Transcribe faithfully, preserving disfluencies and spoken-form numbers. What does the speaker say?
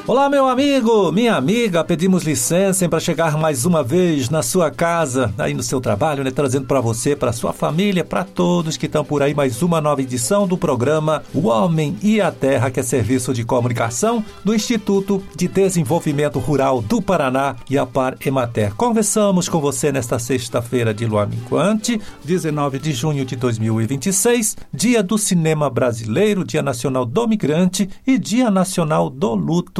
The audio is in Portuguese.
Olá, meu amigo, minha amiga, pedimos licença para chegar mais uma vez na sua casa, aí no seu trabalho, né, trazendo para você, para sua família, para todos que estão por aí, mais uma nova edição do programa O Homem e a Terra, que é serviço de comunicação do Instituto de Desenvolvimento Rural do Paraná e a Par Emater. Conversamos com você nesta sexta-feira de lua minguante, dezenove de junho de dois mil e vinte e seis, Dia do Cinema Brasileiro, Dia Nacional do Migrante e Dia Nacional do Luto